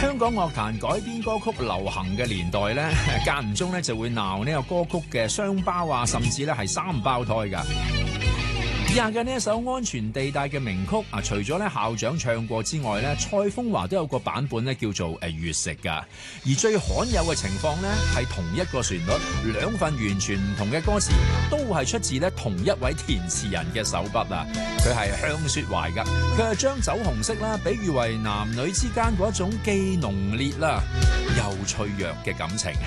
香港樂壇改編歌曲流行嘅年代咧，間唔中咧就會鬧呢個歌曲嘅雙胞啊，甚至咧係三胞胎噶。以下嘅呢一首《安全地帶》嘅名曲啊，除咗咧校長唱過之外咧，蔡楓華都有個版本咧叫做月食噶。而最罕有嘅情況咧，係同一個旋律，兩份完全唔同嘅歌詞，都係出自咧同一位填詞人嘅手筆啊！佢係向雪懷噶，佢係將酒紅色啦，比喻為男女之間嗰一種既濃烈啦又脆弱嘅感情。